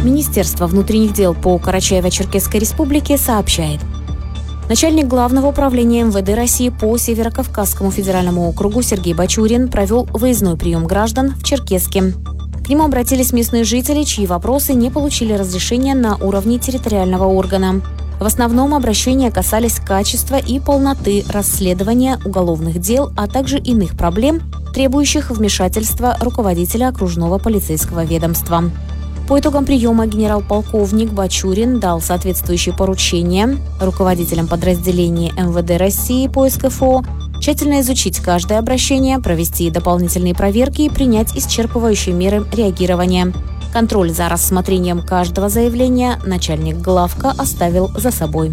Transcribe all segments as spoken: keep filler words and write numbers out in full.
Министерство внутренних дел по Карачаево-Черкесской республике сообщает. Начальник Главного управления эм вэ дэ России по Северокавказскому федеральному округу Сергей Бачурин провел выездной прием граждан в Черкесске. К нему обратились местные жители, чьи вопросы не получили разрешения на уровне территориального органа. В основном обращения касались качества и полноты расследования уголовных дел, а также иных проблем, требующих вмешательства руководителя окружного полицейского ведомства. По итогам приема генерал-полковник Бачурин дал соответствующие поручения руководителям подразделений эм вэ дэ России по эс ка эф о тщательно изучить каждое обращение, провести дополнительные проверки и принять исчерпывающие меры реагирования. Контроль за рассмотрением каждого заявления начальник главка оставил за собой.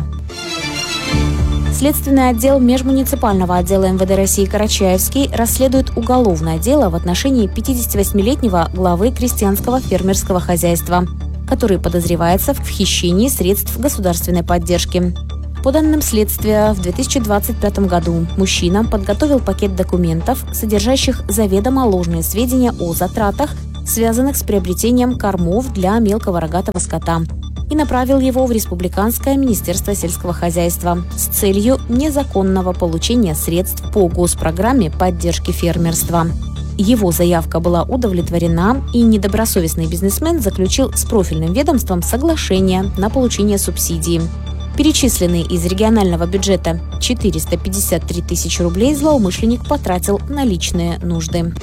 Следственный отдел межмуниципального отдела эм вэ дэ России Карачаевский расследует уголовное дело в отношении пятидесятивосьмилетнего главы крестьянского фермерского хозяйства, который подозревается в хищении средств государственной поддержки. По данным следствия, в две тысячи двадцать пятом году мужчина подготовил пакет документов, содержащих заведомо ложные сведения о затратах, связанных с приобретением кормов для мелкого рогатого скота, и направил его в Республиканское министерство сельского хозяйства с целью незаконного получения средств по госпрограмме поддержки фермерства. Его заявка была удовлетворена, и недобросовестный бизнесмен заключил с профильным ведомством соглашение на получение субсидии. Перечисленные из регионального бюджета четыреста пятьдесят три тысячи рублей злоумышленник потратил на личные нужды.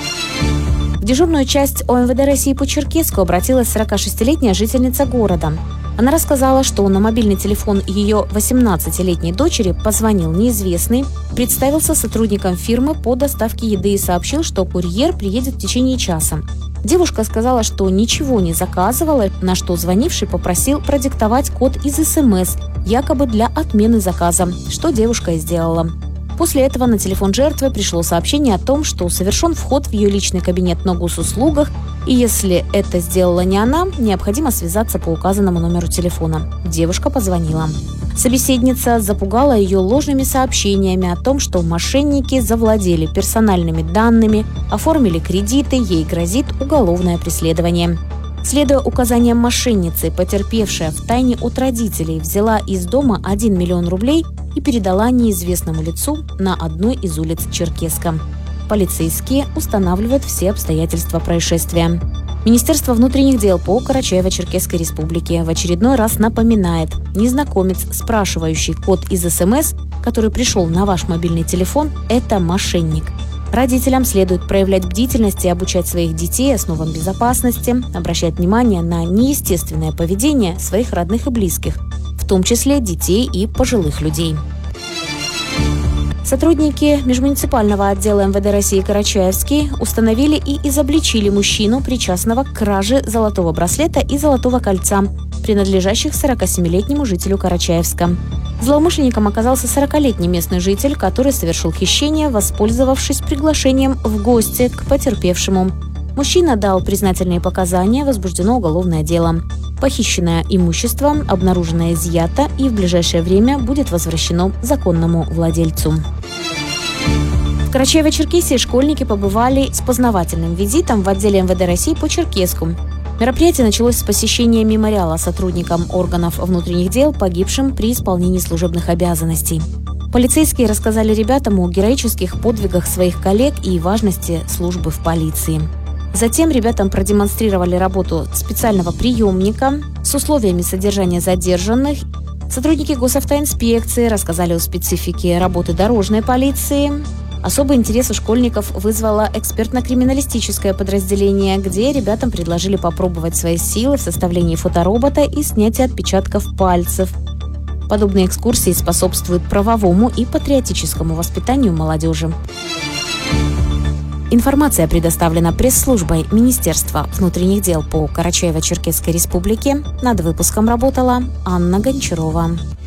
В дежурную часть о эм вэ дэ России по Черкесску обратилась сорокашестилетняя жительница города. Она рассказала, что на мобильный телефон ее восемнадцатилетней дочери позвонил неизвестный, представился сотрудником фирмы по доставке еды и сообщил, что курьер приедет в течение часа. Девушка сказала, что ничего не заказывала, на что звонивший попросил продиктовать код из эс эм эс, якобы для отмены заказа, что девушка и сделала. После этого на телефон жертвы пришло сообщение о том, что совершен вход в ее личный кабинет на госуслугах, и если это сделала не она, необходимо связаться по указанному номеру телефона. Девушка позвонила. Собеседница запугала ее ложными сообщениями о том, что мошенники завладели персональными данными, оформили кредиты, ей грозит уголовное преследование. Следуя указаниям мошенницы, потерпевшая втайне от родителей взяла из дома один миллион рублей и передала неизвестному лицу на одной из улиц Черкесска. Полицейские устанавливают все обстоятельства происшествия. Министерство внутренних дел по Карачаево-Черкесской республике в очередной раз напоминает: незнакомец, спрашивающий код из эс эм эс, который пришел на ваш мобильный телефон, это мошенник. Родителям следует проявлять бдительность и обучать своих детей основам безопасности, обращать внимание на неестественное поведение своих родных и близких, в том числе детей и пожилых людей. Сотрудники межмуниципального отдела эм вэ дэ России Карачаевский установили и изобличили мужчину, причастного к краже золотого браслета и золотого кольца, принадлежащих сорокасемилетнему жителю Карачаевска. Злоумышленником оказался сорокалетний местный житель, который совершил хищение, воспользовавшись приглашением в гости к потерпевшему. Мужчина дал признательные показания, возбуждено уголовное дело. Похищенное имущество обнаружено изъято и в ближайшее время будет возвращено законному владельцу. В Карачаево-Черкесии школьники побывали с познавательным визитом в отделе эм вэ дэ России по Черкесску. Мероприятие началось с посещения мемориала сотрудникам органов внутренних дел, погибшим при исполнении служебных обязанностей. Полицейские рассказали ребятам о героических подвигах своих коллег и важности службы в полиции. Затем ребятам продемонстрировали работу специального приемника с условиями содержания задержанных. Сотрудники госавтоинспекции рассказали о специфике работы дорожной полиции. Особый интерес у школьников вызвало экспертно-криминалистическое подразделение, где ребятам предложили попробовать свои силы в составлении фоторобота и снятии отпечатков пальцев. Подобные экскурсии способствуют правовому и патриотическому воспитанию молодежи. Информация предоставлена пресс-службой Министерства внутренних дел по Карачаево-Черкесской республике. Над выпуском работала Анна Гончарова.